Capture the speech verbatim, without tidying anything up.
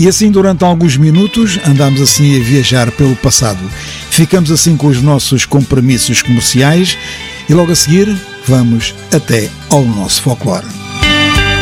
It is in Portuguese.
E assim, durante alguns minutos, andamos assim a viajar pelo passado. Ficamos assim com os nossos compromissos comerciais e logo a seguir vamos até ao nosso folclore.